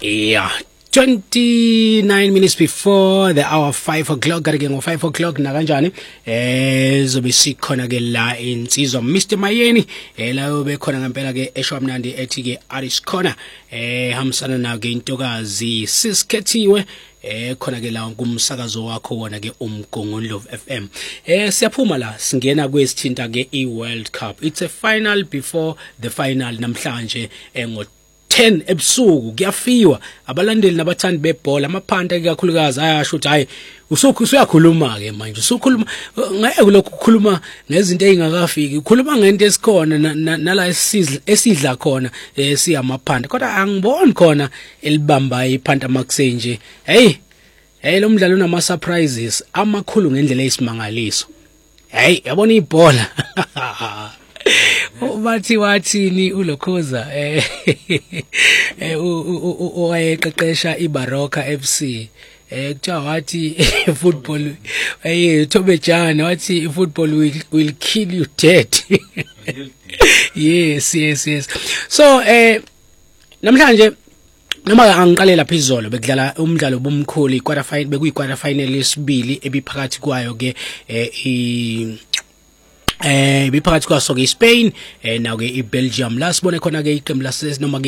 Yeah, 29 minutes before the hour 5 o'clock. Gotta get on 5 o'clock na kanjani zobe sikhona ke la insizwa Mr Mayeni la ube khona ngempela ke eShwamnandi ethi ke Aris Corner hamsana na ke intokazi siskhethiwe khona ke la kumsakazo wakho wona ke umgongondlovu FM. Siyaphuma la singena kwesithinta ke iWorld Cup. It's a final before the final namhlanje ngo 10 ebusuku kuyafiwa abalandeli nabathandi bebhola amaphanda kakhulukazi ayasho ukuthi hayi usuyakhuluma ke manje usukhuluma ngeke lokhu ukukhuluma ngezinto ezingakafiki ukhuluma ngento esikhona nala esidla khona siyamaphanda kodwa angiboni khona elibamba iphanda makusenje hey lo mdlalo unama surprises amakhulu ngendlela eyisimangaliso hey yabona ibhola bathi wathini uLokhoza owayeqeqesha iBaroka FC kuthiwa wathi football Thobejane wathi football will kill you dead. yes so namhlanje noma angiqale lapha izolo bekudlala umdlalo bomkhulu iquarter final bekuyiquarter final yesibili ebiphakathi kwayo ke biphakathi kwaso ke Spain na ke iBelgium la sibone khona ke iqembu lasenoma